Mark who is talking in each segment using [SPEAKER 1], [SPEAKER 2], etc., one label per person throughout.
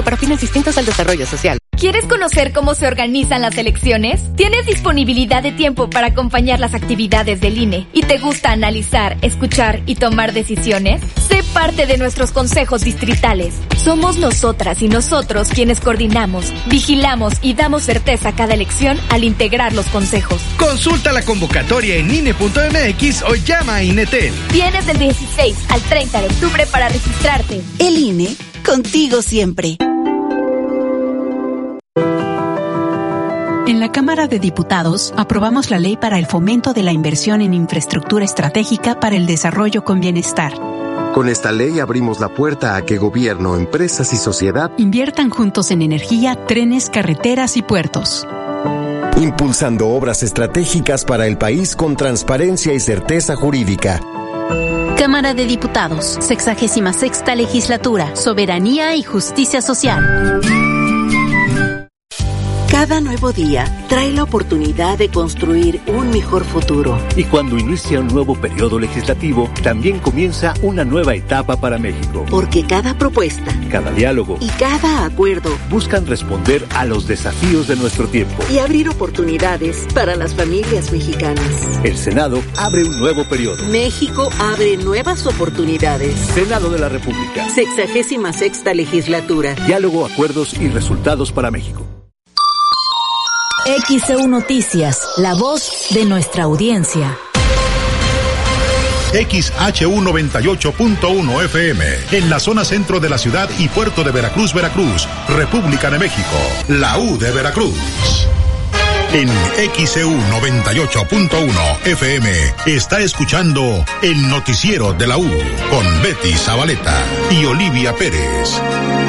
[SPEAKER 1] para fines distintos al desarrollo social.
[SPEAKER 2] ¿Quieres conocer cómo se organizan las elecciones? ¿Tienes disponibilidad de tiempo para acompañar las actividades del INE? ¿Y te gusta analizar, escuchar y tomar decisiones? Sé parte de nuestros consejos distritales. Somos nosotras y nosotros quienes coordinamos, vigilamos y damos certeza a cada elección al integrar los consejos.
[SPEAKER 3] Consulta la convocatoria en INE.mx o llama a INETEL.
[SPEAKER 2] Tienes del 16 al 30 de octubre para registrarte.
[SPEAKER 4] El INE, contigo siempre.
[SPEAKER 5] En la Cámara de Diputados aprobamos la Ley para el Fomento de la Inversión en Infraestructura Estratégica para el Desarrollo con Bienestar.
[SPEAKER 6] Con esta ley abrimos la puerta a que gobierno, empresas y sociedad
[SPEAKER 5] inviertan juntos en energía, trenes, carreteras y puertos.
[SPEAKER 6] Impulsando obras estratégicas para el país con transparencia y certeza jurídica.
[SPEAKER 7] Cámara de Diputados, 66ª Legislatura, Soberanía y Justicia Social.
[SPEAKER 4] Cada nuevo día trae la oportunidad de construir un mejor futuro.
[SPEAKER 8] Y cuando inicia un nuevo periodo legislativo, también comienza una nueva etapa para México.
[SPEAKER 4] Porque cada propuesta,
[SPEAKER 8] cada diálogo
[SPEAKER 4] y cada acuerdo
[SPEAKER 8] buscan responder a los desafíos de nuestro tiempo
[SPEAKER 4] y abrir oportunidades para las familias mexicanas.
[SPEAKER 8] El Senado abre un nuevo periodo.
[SPEAKER 4] México abre nuevas oportunidades.
[SPEAKER 8] Senado de la República.
[SPEAKER 4] 66ª Legislatura.
[SPEAKER 8] Diálogo, acuerdos y resultados para México.
[SPEAKER 7] XEU Noticias, la voz de nuestra audiencia.
[SPEAKER 9] XHU 98.1 FM, en la zona centro de la ciudad y puerto de Veracruz, Veracruz, República de México, la U de Veracruz. En XEU 98.1 FM está escuchando el noticiero de la U con Betty Zabaleta y Olivia Pérez.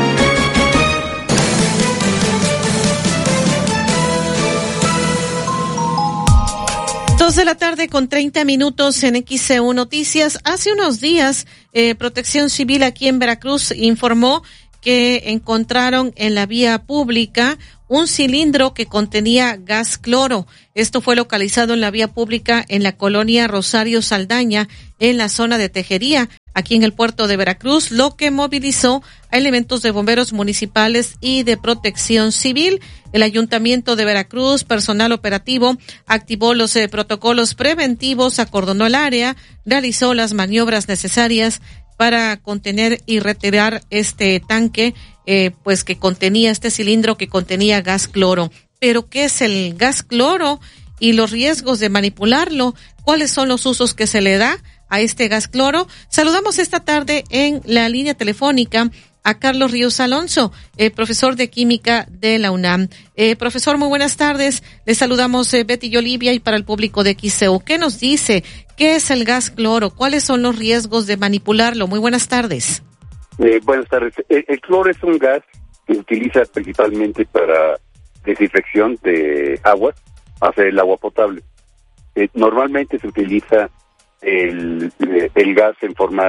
[SPEAKER 10] 2:30 p.m. en XEU Noticias. Hace unos días, Protección Civil aquí en Veracruz informó que encontraron en la vía pública un cilindro que contenía gas cloro. Esto fue localizado en la vía pública en la colonia Rosario Saldaña, en la zona de Tejería, aquí en el puerto de Veracruz, lo que movilizó a elementos de bomberos municipales y de Protección Civil. El Ayuntamiento de Veracruz, personal operativo, activó los protocolos preventivos, acordonó el área, realizó las maniobras necesarias para contener y retirar este tanque, pues que contenía este cilindro que contenía gas cloro. Pero ¿qué es el gas cloro y los riesgos de manipularlo? ¿Cuáles son los usos que se le da a este gas cloro? Saludamos esta tarde en la línea telefónica a Carlos Ríos Alonso, profesor de Química de la UNAM. Profesor, muy buenas tardes. Les saludamos Betty y Olivia, y para el público de XEU, ¿qué nos dice? ¿Qué es el gas cloro? ¿Cuáles son los riesgos de manipularlo? Muy buenas tardes.
[SPEAKER 11] Buenas tardes. El cloro es un gas que se utiliza principalmente para desinfección de agua, hacer el agua potable. Normalmente se utiliza el gas en forma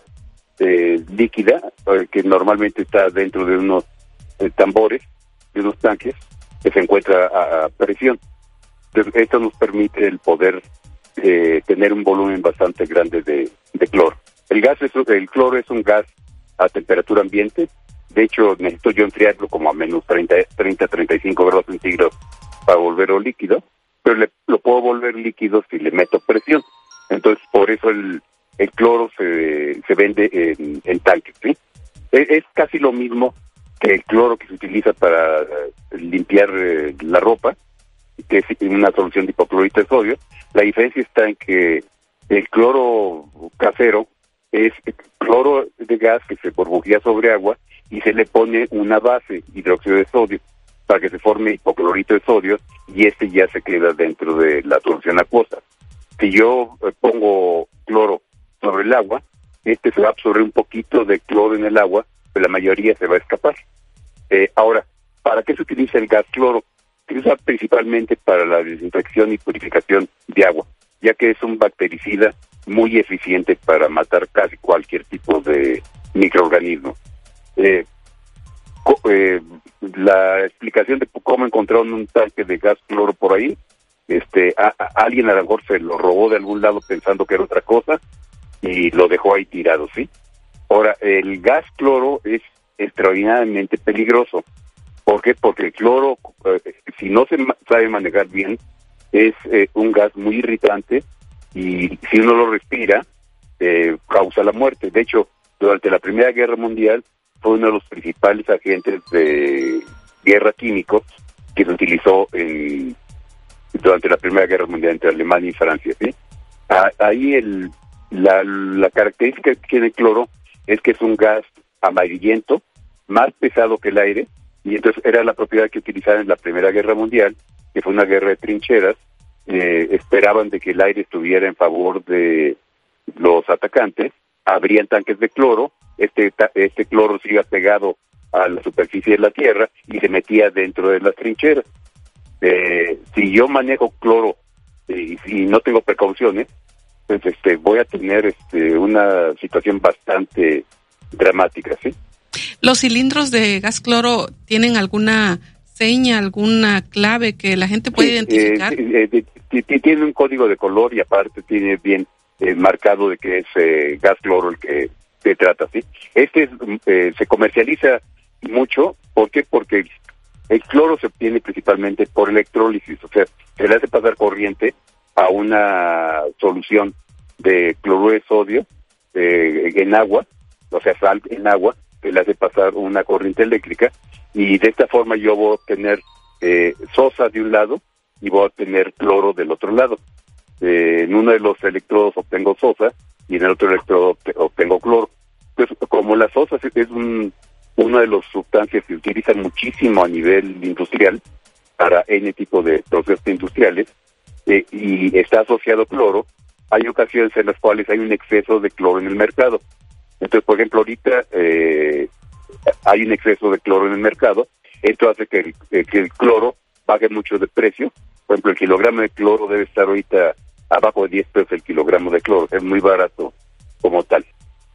[SPEAKER 11] líquida, que normalmente está dentro de unos tambores, de unos tanques, que se encuentra a presión. Entonces, esto nos permite el poder tener un volumen bastante grande de cloro. El cloro es un gas a temperatura ambiente. De hecho, necesito yo enfriarlo como a menos 30-35 grados centígrados para volverlo líquido, pero lo puedo volver líquido si le meto presión. Entonces, por eso el cloro se vende en tanques, ¿sí? Es casi lo mismo que el cloro que se utiliza para limpiar la ropa, que es una solución de hipoclorito de sodio. La diferencia está en que el cloro casero es cloro de gas que se burbujea sobre agua y se le pone una base, hidróxido de sodio, para que se forme hipoclorito de sodio, y este ya se queda dentro de la solución acuosa. Si yo pongo cloro sobre el agua, se va a absorber un poquito de cloro en el agua, pero la mayoría se va a escapar. Ahora, ¿para qué se utiliza el gas cloro? Se usa principalmente para la desinfección y purificación de agua, ya que es un bactericida muy eficiente para matar casi cualquier tipo de microorganismo. La explicación de cómo encontraron un tanque de gas cloro por ahí, alguien a lo mejor se lo robó de algún lado pensando que era otra cosa y lo dejó ahí tirado, ¿sí? Ahora, el gas cloro es extraordinariamente peligroso. ¿Por qué? Porque el cloro, si no se sabe manejar bien, es un gas muy irritante y si uno lo respira, causa la muerte. De hecho, durante la Primera Guerra Mundial fue uno de los principales agentes de guerra químicos que se utilizó durante la Primera Guerra Mundial entre Alemania y Francia, ¿sí? Ahí la característica que tiene el cloro es que es un gas amarillento, más pesado que el aire, y entonces era la propiedad que utilizaban en la Primera Guerra Mundial, que fue una guerra de trincheras. Esperaban de que el aire estuviera en favor de los atacantes, abrían tanques de cloro, este cloro se iba pegado a la superficie de la tierra y se metía dentro de las trincheras. Si yo manejo cloro y si no tengo precauciones, pues voy a tener una situación bastante dramática, ¿sí?
[SPEAKER 10] ¿Los cilindros de gas cloro tienen alguna seña, alguna clave que la gente puede identificar?
[SPEAKER 11] Tiene un código de color y aparte tiene bien marcado de que es gas cloro el que se trata, ¿sí? Se comercializa mucho. ¿Por qué? Porque el cloro se obtiene principalmente por electrólisis, o sea, se le hace pasar corriente a una solución de cloruro de sodio en agua, o sea, sal en agua, se le hace pasar una corriente eléctrica y de esta forma yo voy a obtener sosa de un lado y voy a obtener cloro del otro lado. En uno de los electrodos obtengo sosa y en el otro electrodo obtengo cloro. Entonces, como la sosa es una de las sustancias que se utilizan muchísimo a nivel industrial para N tipo de procesos industriales y está asociado a cloro, hay ocasiones en las cuales hay un exceso de cloro en el mercado. Entonces, por ejemplo, ahorita hay un exceso de cloro en el mercado. Esto hace que el cloro baje mucho de precio. Por ejemplo, el kilogramo de cloro debe estar ahorita abajo de 10 pesos el kilogramo de cloro. Es muy barato como tal.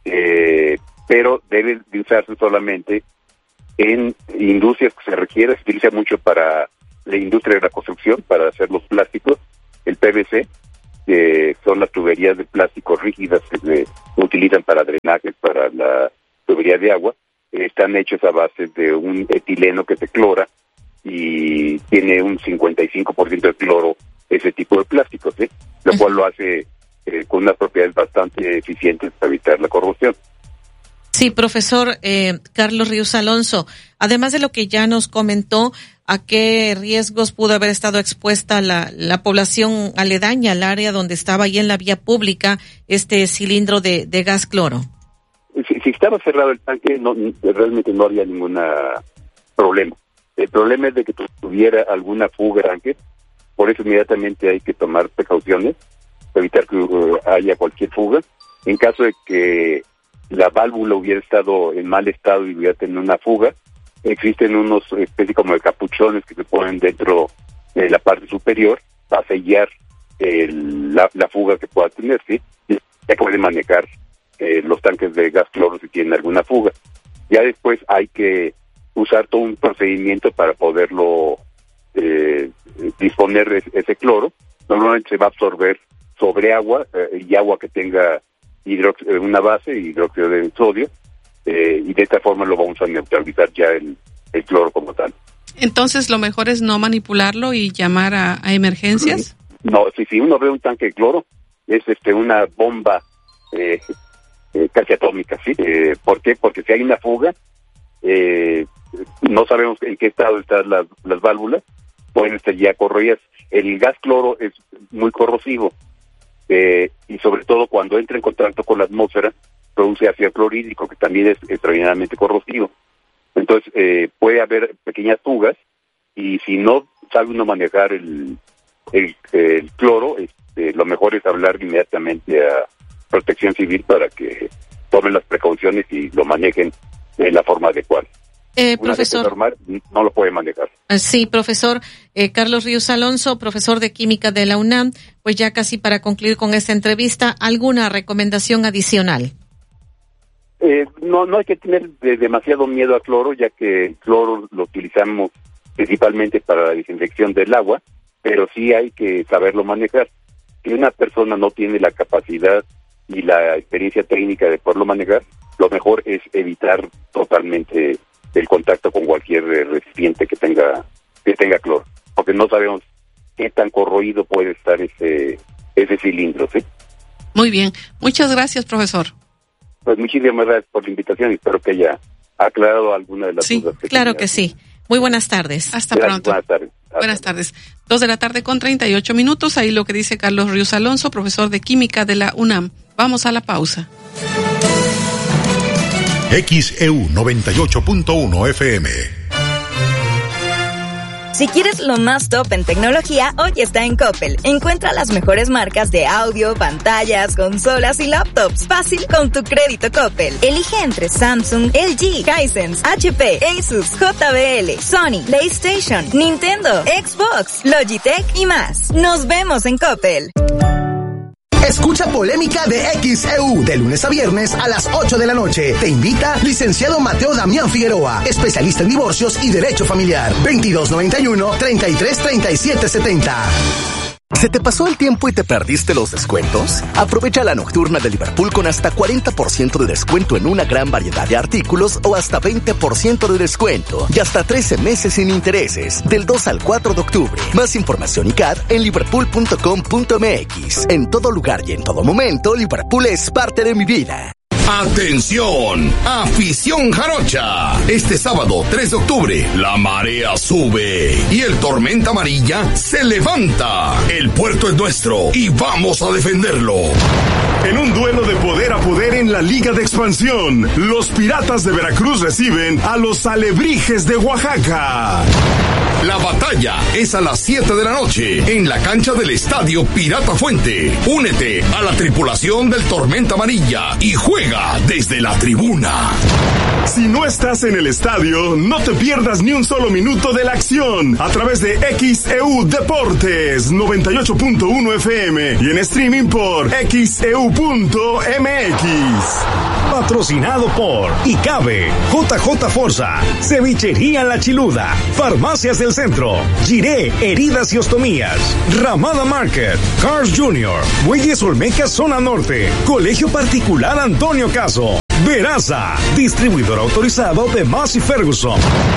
[SPEAKER 11] Pero debe de usarse solamente en industrias que se requiere. Se utiliza mucho para la industria de la construcción, para hacer los plásticos, el PVC, que son las tuberías de plástico rígidas que se utilizan para drenajes, para la tubería de agua. Están hechos a base de un etileno que se clora y tiene un 55% de cloro ese tipo de plásticos, ¿sí? Lo cual lo hace con unas propiedades bastante eficientes para evitar la corrosión.
[SPEAKER 10] Sí, profesor Carlos Ríos Alonso, además de lo que ya nos comentó, ¿a qué riesgos pudo haber estado expuesta la población aledaña al área donde estaba ahí en la vía pública este cilindro de gas cloro?
[SPEAKER 11] Si estaba cerrado el tanque, realmente no había ningún problema. El problema es de que tuviera alguna fuga del tanque, por eso inmediatamente hay que tomar precauciones para evitar que haya cualquier fuga. En caso de que la válvula hubiera estado en mal estado y hubiera tenido una fuga, existen unos especies como de capuchones que se ponen dentro de la parte superior para sellar la fuga que pueda tener, ¿sí? Ya puede manejar los tanques de gas cloro si tienen alguna fuga. Ya después hay que usar todo un procedimiento para poderlo disponer de ese cloro. Normalmente se va a absorber sobre agua y agua que tenga una base, hidróxido de sodio, y de esta forma lo vamos a neutralizar ya el cloro como tal.
[SPEAKER 10] Entonces, ¿lo mejor es no manipularlo y llamar a emergencias?
[SPEAKER 11] No, si uno ve un tanque de cloro, es una bomba casi atómica, ¿sí? ¿Por qué? Porque si hay una fuga, no sabemos en qué estado están las válvulas, pueden estar ya corroídas. El gas cloro es muy corrosivo, y sobre todo cuando entra en contacto con la atmósfera, produce ácido clorhídrico, que también es extraordinariamente corrosivo. Entonces, puede haber pequeñas fugas, y si no sabe uno manejar el cloro, lo mejor es hablar inmediatamente a Protección Civil para que tomen las precauciones y lo manejen de la forma adecuada.
[SPEAKER 10] Profesor,
[SPEAKER 11] normal no lo puede manejar.
[SPEAKER 10] Sí, profesor Carlos Ríos Alonso, profesor de Química de la UNAM, pues ya casi para concluir con esta entrevista, ¿alguna recomendación adicional?
[SPEAKER 11] No hay que tener demasiado miedo al cloro, ya que el cloro lo utilizamos principalmente para la desinfección del agua, pero sí hay que saberlo manejar. Si una persona no tiene la capacidad y la experiencia técnica de poderlo manejar, lo mejor es evitar totalmente el contacto con cualquier recipiente que tenga cloro, porque no sabemos qué tan corroído puede estar ese cilindro, ¿sí?
[SPEAKER 10] Muy bien, muchas gracias, profesor.
[SPEAKER 11] Pues muchísimas gracias por la invitación y espero que haya aclarado alguna de las dudas.
[SPEAKER 10] Sí, claro que sí. Muy buenas tardes.
[SPEAKER 12] Hasta pronto.
[SPEAKER 11] Buenas tardes.
[SPEAKER 12] Buenas tardes. 2:38 p.m. Ahí lo que dice Carlos Ríos Alonso, profesor de Química de la UNAM. Vamos a la pausa.
[SPEAKER 9] XEU 98.1 FM.
[SPEAKER 2] Si quieres lo más top en tecnología, hoy está en Coppel. Encuentra las mejores marcas de audio, pantallas, consolas y laptops. Fácil con tu crédito Coppel. Elige entre Samsung, LG, Hisense, HP, Asus, JBL, Sony, PlayStation, Nintendo, Xbox, Logitech y más. Nos vemos en Coppel.
[SPEAKER 13] Escucha Polémica de XEU de lunes a viernes a las 8 de la noche. Te invita licenciado Mateo Damián Figueroa, especialista en divorcios y derecho familiar. 2291-333770.
[SPEAKER 14] ¿Se te pasó el tiempo y te perdiste los descuentos? Aprovecha la nocturna de Liverpool con hasta 40% de descuento en una gran variedad de artículos o hasta 20% de descuento y hasta 13 meses sin intereses del 2 al 4 de octubre. Más información y CAD en liverpool.com.mx. En todo lugar y en todo momento, Liverpool es parte de mi vida.
[SPEAKER 15] ¡Atención! ¡Afición jarocha! Este sábado 3 de octubre, la marea sube y el Tormenta Amarilla se levanta. El puerto es nuestro y vamos a defenderlo.
[SPEAKER 16] En un duelo de poder a poder en la Liga de Expansión, los Piratas de Veracruz reciben a los Alebrijes de Oaxaca.
[SPEAKER 15] La batalla es a las 7 de la noche en la cancha del Estadio Pirata Fuente. Únete a la tripulación del Tormenta Amarilla y juega desde la tribuna.
[SPEAKER 16] Si no estás en el estadio, no te pierdas ni un solo minuto de la acción a través de XEU Deportes 98.1 FM y en streaming por XEU.mx.
[SPEAKER 17] Patrocinado por ICABE, JJ Forza, Cevichería La Chiluda, Farmacias del Centro, Giré Heridas y Ostomías, Ramada Market, Cars Jr., Bueyes Olmeca Zona Norte, Colegio Particular Antonio Caso, Veraza, distribuidor autorizado de Massey Ferguson.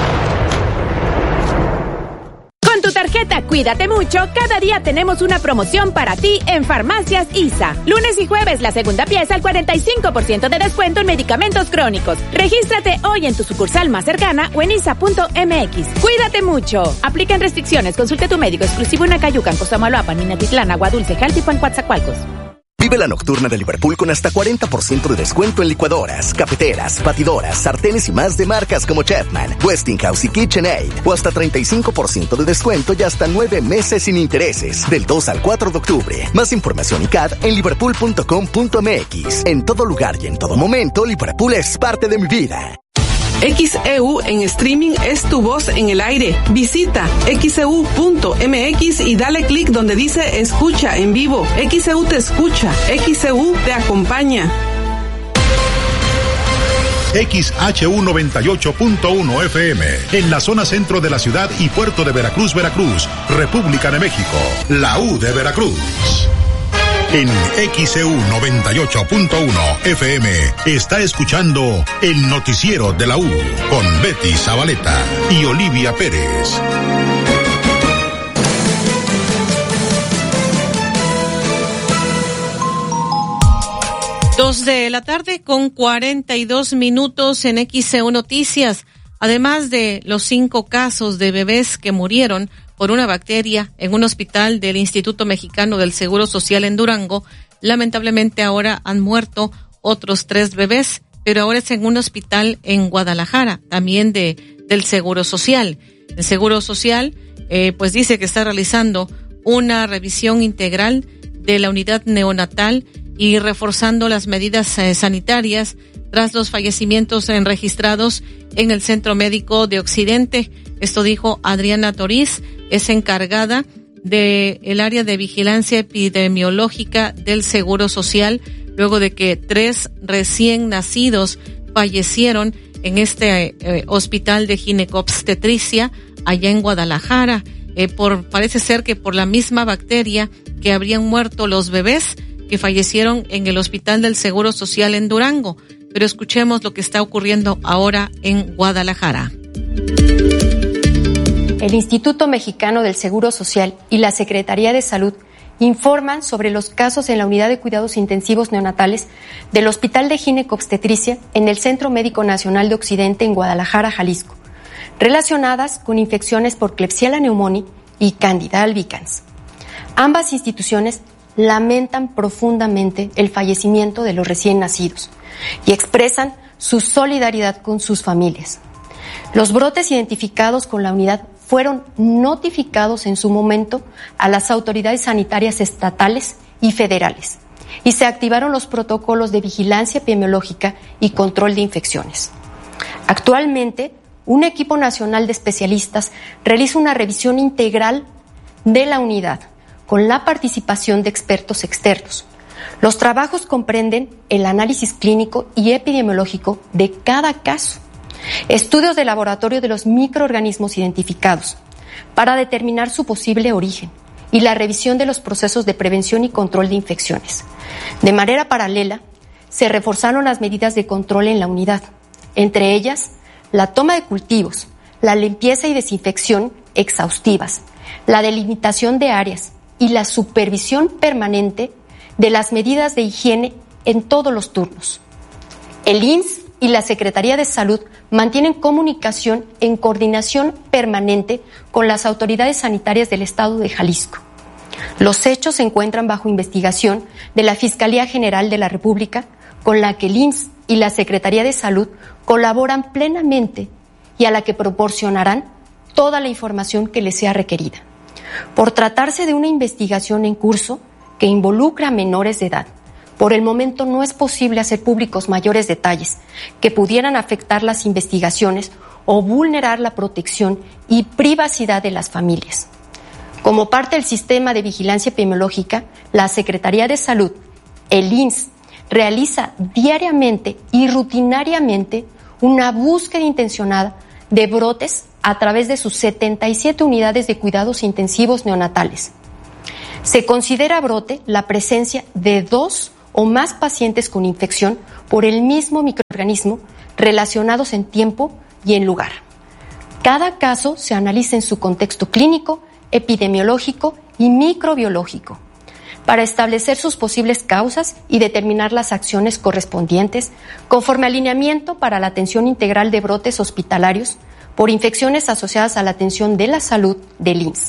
[SPEAKER 18] Con tu tarjeta Cuídate Mucho, cada día tenemos una promoción para ti en Farmacias ISA. Lunes y jueves, la segunda pieza al 45% de descuento en medicamentos crónicos. Regístrate hoy en tu sucursal más cercana o en isa.mx. Cuídate mucho. Aplican restricciones. Consulte a tu médico exclusivo en Acayucan, Cosamaloapan, Minatitlán, Agua Dulce, Jaltipan, Coatzacoalcos.
[SPEAKER 14] Vive la nocturna de Liverpool con hasta 40% de descuento en licuadoras, cafeteras, batidoras, sartenes y más de marcas como Chefman, Westinghouse y KitchenAid. O hasta 35% de descuento y hasta 9 meses sin intereses. Del 2 al 4 de octubre. Más información y CAD en liverpool.com.mx. En todo lugar y en todo momento, Liverpool es parte de mi vida.
[SPEAKER 12] XEU en streaming es tu voz en el aire. Visita xeu.mx y dale clic donde dice escucha en vivo. XEU te escucha. XEU te acompaña.
[SPEAKER 9] XHU 98.1 FM, en la zona centro de la ciudad y puerto de Veracruz, República de México, la U de Veracruz. En XEU 98.1 FM está escuchando el noticiero de la U con Betty Zabaleta y Olivia Pérez.
[SPEAKER 10] 2 de la tarde con 42 minutos en XEU Noticias. Además de los 5 casos de bebés que murieron por una bacteria en un hospital del Instituto Mexicano del Seguro Social en Durango, lamentablemente ahora han muerto otros 3 bebés, pero ahora es en un hospital en Guadalajara, también del Seguro Social. El Seguro Social, pues dice que está realizando una revisión integral de la unidad neonatal y reforzando las medidas sanitarias tras los fallecimientos registrados en el Centro Médico de Occidente. Esto dijo Adriana Toriz, es encargada del área de vigilancia epidemiológica del Seguro Social, luego de que 3 recién nacidos fallecieron en este hospital de ginecobstetricia allá en Guadalajara. Parece ser que por la misma bacteria que habrían muerto los bebés que fallecieron en el hospital del Seguro Social en Durango. pero escuchemos lo que está ocurriendo ahora en Guadalajara.
[SPEAKER 19] El Instituto Mexicano del Seguro Social y la Secretaría de Salud informan sobre los casos en la Unidad de Cuidados Intensivos Neonatales del Hospital de Ginecobstetricia en el Centro Médico Nacional de Occidente en Guadalajara, Jalisco, relacionadas con infecciones por Klebsiella pneumoniae y Candida albicans. Ambas instituciones lamentan profundamente el fallecimiento de los recién nacidos y expresan su solidaridad con sus familias. Los brotes identificados con la unidad fueron notificados en su momento a las autoridades sanitarias estatales y federales y se activaron los protocolos de vigilancia epidemiológica y control de infecciones. Actualmente, un equipo nacional de especialistas realiza una revisión integral de la unidad con la participación de expertos externos. Los trabajos comprenden el análisis clínico y epidemiológico de cada caso, estudios de laboratorio de los microorganismos identificados para determinar su posible origen y la revisión de los procesos de prevención y control de infecciones. De manera paralela, se reforzaron las medidas de control en la unidad, entre ellas la toma de cultivos, la limpieza y desinfección exhaustivas, la delimitación de áreas y la supervisión permanente de las medidas de higiene en todos los turnos. El IMSS y la Secretaría de Salud mantienen comunicación en coordinación permanente con las autoridades sanitarias del Estado de Jalisco. Los hechos se encuentran bajo investigación de la Fiscalía General de la República, con la que el IMSS y la Secretaría de Salud colaboran plenamente y a la que proporcionarán toda la información que les sea requerida. Por tratarse de una investigación en curso que involucra a menores de edad, por el momento no es posible hacer públicos mayores detalles que pudieran afectar las investigaciones o vulnerar la protección y privacidad de las familias. Como parte del sistema de vigilancia epidemiológica, la Secretaría de Salud, el IMSS, realiza diariamente y rutinariamente una búsqueda intencionada de brotes a través de sus 77 unidades de cuidados intensivos neonatales. Se considera brote la presencia de 2 o más pacientes con infección por el mismo microorganismo relacionados en tiempo y en lugar. Cada caso se analiza en su contexto clínico, epidemiológico y microbiológico para establecer sus posibles causas y determinar las acciones correspondientes conforme al lineamiento para la atención integral de brotes hospitalarios por infecciones asociadas a la atención de la salud del IMSS.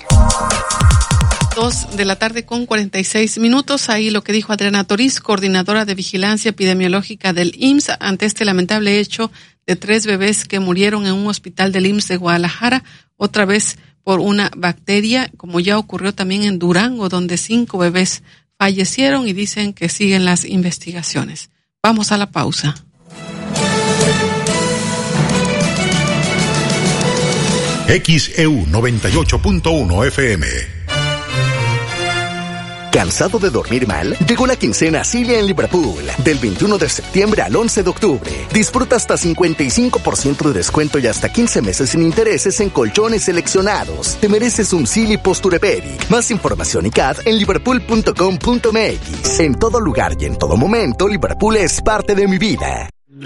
[SPEAKER 12] 2:46 p.m. Ahí lo que dijo Adriana Toriz, coordinadora de vigilancia epidemiológica del IMSS, ante este lamentable hecho de 3 bebés que murieron en un hospital del IMSS de Guadalajara, otra vez por una bacteria, como ya ocurrió también en Durango, donde 5 bebés fallecieron y dicen que siguen las investigaciones. Vamos a la pausa.
[SPEAKER 9] XEU 98.1 FM.
[SPEAKER 14] ¿Cansado de dormir mal? Llegó la quincena Cilia en Liverpool. Del 21 de septiembre al 11 de octubre. Disfruta hasta 55% de descuento y hasta 15 meses sin intereses en colchones seleccionados. Te mereces un Silly Posturepedic. Más información y CAD en liverpool.com.mx. En todo lugar y en todo momento, Liverpool es parte de mi vida.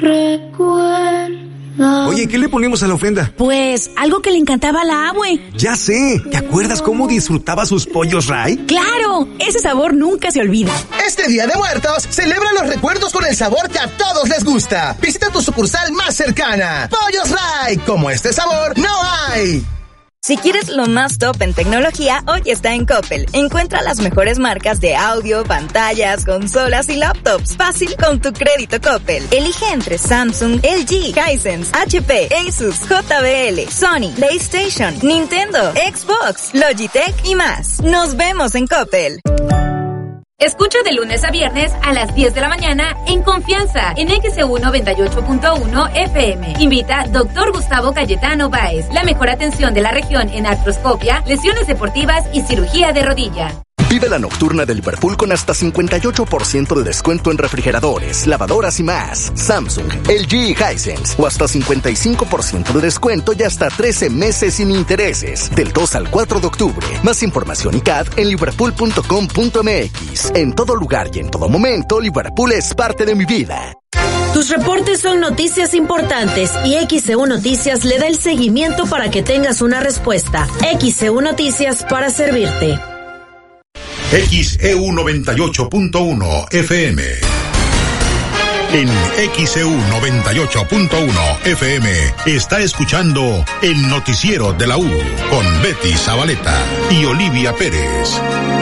[SPEAKER 17] Oye, ¿qué le ponemos a la ofrenda?
[SPEAKER 7] Pues algo que le encantaba a la abue.
[SPEAKER 17] Ya sé. ¿Te acuerdas cómo disfrutaba sus pollos Ray?
[SPEAKER 7] ¡Claro! Ese sabor nunca se olvida.
[SPEAKER 13] Este Día de Muertos, celebra los recuerdos con el sabor que a todos les gusta. Visita tu sucursal más cercana. Pollos Ray. Como este sabor, no hay.
[SPEAKER 20] Si quieres lo más top en tecnología, hoy está en Coppel. Encuentra las mejores marcas de audio, pantallas, consolas y laptops. Fácil con tu crédito Coppel. Elige entre Samsung, LG, Hisense, HP, Asus, JBL, Sony, PlayStation, Nintendo, Xbox, Logitech y más. Nos vemos en Coppel.
[SPEAKER 2] Escucha de lunes a viernes a las 10 de la mañana en Confianza en XEU 98.1 FM. Invita Dr. Gustavo Cayetano Báez. La mejor atención de la región en artroscopia, lesiones deportivas y cirugía de rodilla.
[SPEAKER 14] Vive la nocturna de Liverpool con hasta 58% de descuento en refrigeradores, lavadoras y más. Samsung, LG y Hisense. O hasta 55% de descuento y hasta 13 meses sin intereses. Del 2 al 4 de octubre. Más información y CAD en liverpool.com.mx. En todo lugar y en todo momento, Liverpool es parte de mi vida.
[SPEAKER 7] Tus reportes son noticias importantes y XEU Noticias le da el seguimiento para que tengas una respuesta. XEU Noticias para servirte.
[SPEAKER 9] XEU 98.1 FM. En XEU 98.1 FM está escuchando el noticiero de la U con Betty Zabaleta y Olivia Pérez.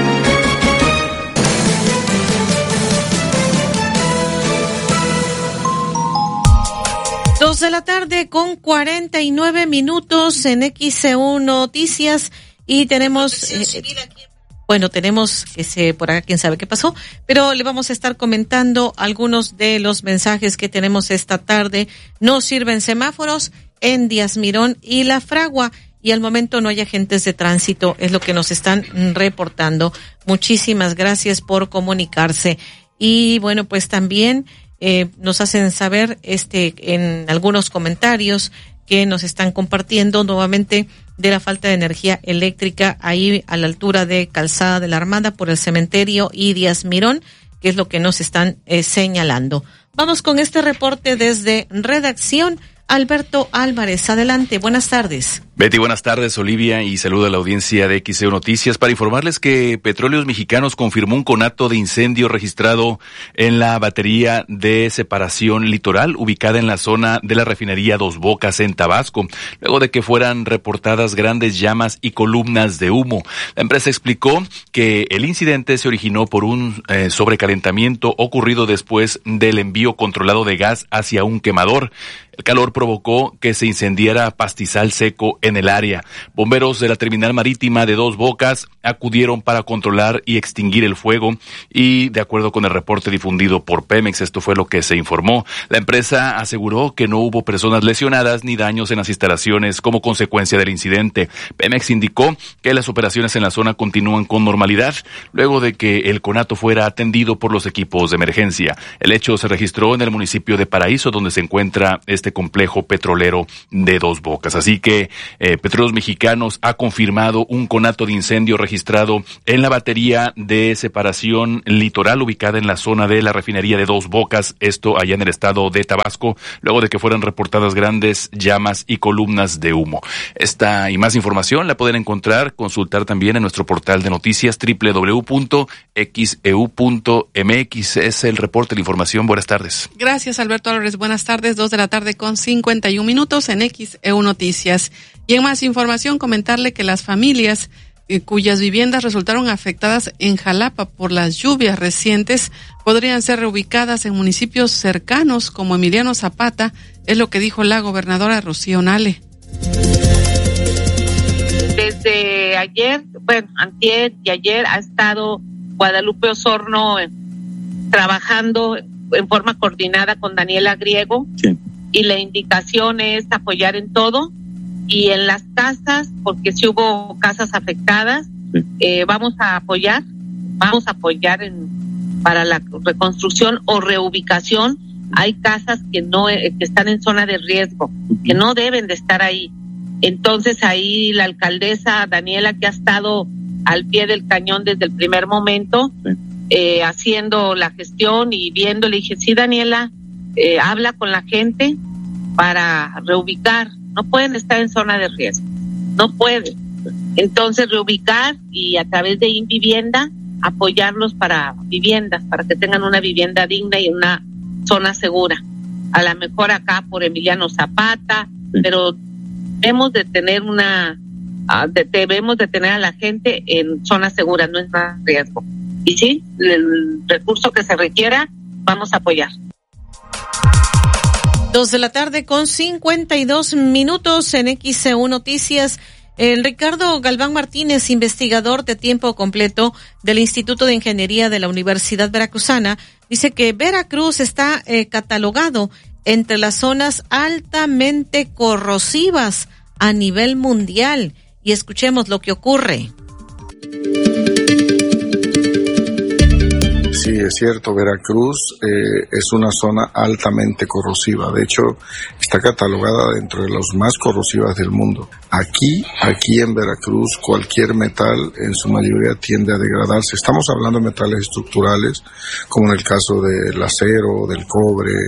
[SPEAKER 10] 2 de la tarde con 49 minutos en XEU Noticias y tenemos... tenemos por acá quién sabe qué pasó, pero le vamos a estar comentando algunos de los mensajes que tenemos esta tarde. No sirven semáforos en Díaz Mirón y La Fragua y al momento no hay agentes de tránsito, es lo que nos están reportando. Muchísimas gracias por comunicarse. Y bueno, pues también nos hacen saber en algunos comentarios que nos están compartiendo nuevamente de la falta de energía eléctrica ahí a la altura de Calzada de la Armada por el cementerio y Díaz Mirón, que es lo que nos están señalando. Vamos con este reporte desde redacción. Alberto Álvarez, adelante, buenas tardes.
[SPEAKER 21] Betty, buenas tardes, Olivia, y saludo a la audiencia de XEU Noticias para informarles que Petróleos Mexicanos confirmó un conato de incendio registrado en la batería de separación litoral ubicada en la zona de la refinería Dos Bocas en Tabasco, luego de que fueran reportadas grandes llamas y columnas de humo. La empresa explicó que el incidente se originó por un sobrecalentamiento ocurrido después del envío controlado de gas hacia un quemador. El calor provocó que se incendiara pastizal seco en el área. Bomberos de la terminal marítima de Dos Bocas acudieron para controlar y extinguir el fuego y, de acuerdo con el reporte difundido por Pemex, esto fue lo que se informó. La empresa aseguró que no hubo personas lesionadas ni daños en las instalaciones como consecuencia del incidente. Pemex indicó que las operaciones en la zona continúan con normalidad luego de que el conato fuera atendido por los equipos de emergencia. El hecho se registró en el municipio de Paraíso, donde se encuentra este complejo petrolero de Dos Bocas. Así que Petróleos Mexicanos ha confirmado un conato de incendio registrado en la batería de separación litoral ubicada en la zona de la refinería de Dos Bocas, esto allá en el estado de Tabasco, luego de que fueran reportadas grandes llamas y columnas de humo. Esta y más información la pueden consultar también en nuestro portal de noticias www.xeu.mx. Es el reporte de información. Buenas tardes.
[SPEAKER 12] Gracias, Alberto Álvarez. Buenas tardes, 2 de la tarde con 51 minutos en XEU Noticias. Y en más información, comentarle que las familias cuyas viviendas resultaron afectadas en Jalapa por las lluvias recientes podrían ser reubicadas en municipios cercanos como Emiliano Zapata, es lo que dijo la gobernadora Rocío Nale.
[SPEAKER 22] Desde ayer, antier y ayer ha estado Guadalupe Osorno trabajando en forma coordinada con Daniela Griego. Sí. Y la indicación es apoyar en todo y en las casas, porque si hubo casas afectadas, vamos a apoyar para la reconstrucción o reubicación. Hay casas que están en zona de riesgo, que no deben de estar ahí. Entonces ahí la alcaldesa Daniela, que ha estado al pie del cañón desde el primer momento, haciendo la gestión y viendo, le dije, sí, Daniela, habla con la gente para reubicar. No pueden estar en zona de riesgo, no pueden. Entonces reubicar y a través de Invivienda apoyarlos para viviendas, para que tengan una vivienda digna y una zona segura. A lo mejor acá por Emiliano Zapata, pero debemos de tener debemos de tener a la gente en zona segura, no en zona de riesgo. Y sí, el recurso que se requiera, vamos a apoyar.
[SPEAKER 10] 2 de la tarde con 52 minutos en XEU Noticias. El Ricardo Galván Martínez, investigador de tiempo completo del Instituto de Ingeniería de la Universidad Veracruzana, dice que Veracruz está catalogado entre las zonas altamente corrosivas a nivel mundial. Y escuchemos lo que ocurre.
[SPEAKER 23] Sí, es cierto, Veracruz es una zona altamente corrosiva. De hecho, está catalogada dentro de las más corrosivas del mundo. Aquí en Veracruz, cualquier metal en su mayoría tiende a degradarse. Estamos hablando de metales estructurales, como en el caso del acero, del cobre,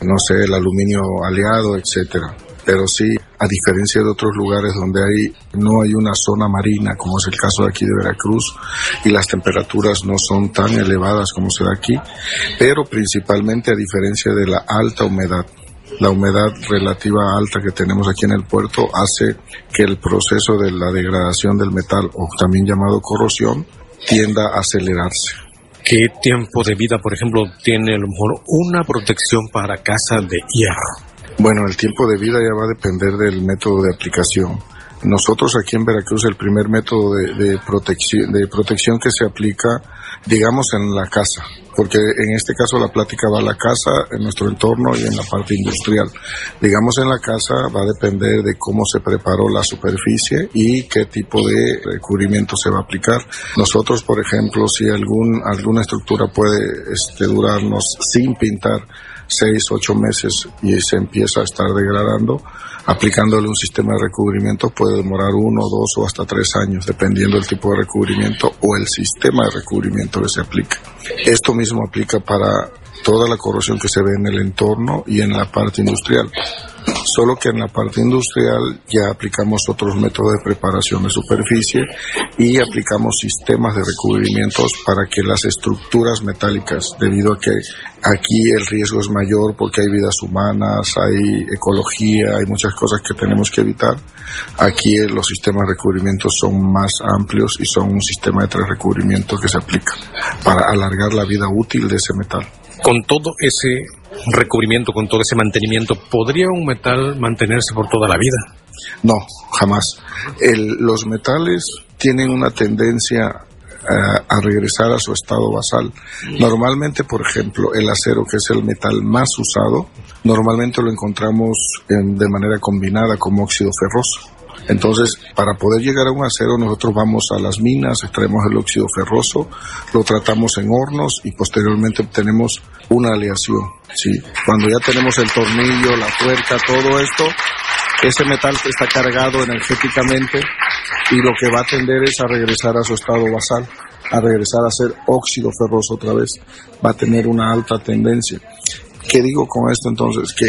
[SPEAKER 23] no sé, el aluminio aleado, etcétera. Pero sí, a diferencia de otros lugares donde no hay una zona marina, como es el caso de aquí de Veracruz, y las temperaturas no son tan elevadas como se da aquí, pero principalmente a diferencia de la alta humedad. La humedad relativa alta que tenemos aquí en el puerto hace que el proceso de la degradación del metal, o también llamado corrosión, tienda a acelerarse.
[SPEAKER 1] ¿Qué tiempo de vida, por ejemplo, tiene a lo mejor una protección para casa de hierro?
[SPEAKER 23] Bueno, el tiempo de vida ya va a depender del método de aplicación. Nosotros aquí en Veracruz el primer método de protección que se aplica, digamos, en la casa, porque en este caso la plática va a la casa, en nuestro entorno y en la parte industrial. Digamos, en la casa va a depender de cómo se preparó la superficie y qué tipo de recubrimiento se va a aplicar. Nosotros, por ejemplo, si alguna estructura puede durarnos sin pintar 6-8 meses y se empieza a estar degradando, aplicándole un sistema de recubrimiento puede demorar 1, 2 o hasta 3 años, dependiendo del tipo de recubrimiento o el sistema de recubrimiento que se aplica. Esto mismo aplica para toda la corrosión que se ve en el entorno y en la parte industrial. Solo que en la parte industrial ya aplicamos otros métodos de preparación de superficie y aplicamos sistemas de recubrimientos para que las estructuras metálicas, debido a que aquí el riesgo es mayor porque hay vidas humanas, hay ecología, hay muchas cosas que tenemos que evitar, aquí los sistemas de recubrimiento son más amplios y son un sistema de 3 recubrimientos que se aplica para alargar la vida útil de ese metal.
[SPEAKER 1] Con todo ese recubrimiento, con todo ese mantenimiento, ¿podría un metal mantenerse por toda la vida?
[SPEAKER 23] No, jamás. Los metales tienen una tendencia a regresar a su estado basal. Normalmente, por ejemplo, el acero, que es el metal más usado, normalmente lo encontramos de manera combinada como óxido ferroso. Entonces, para poder llegar a un acero, nosotros vamos a las minas, extraemos el óxido ferroso, lo tratamos en hornos y posteriormente obtenemos una aleación. ¿Sí? Cuando ya tenemos el tornillo, la tuerca, todo esto, ese metal está cargado energéticamente y lo que va a tender es a regresar a su estado basal, a regresar a ser óxido ferroso otra vez. Va a tener una alta tendencia. ¿Qué digo con esto entonces? Que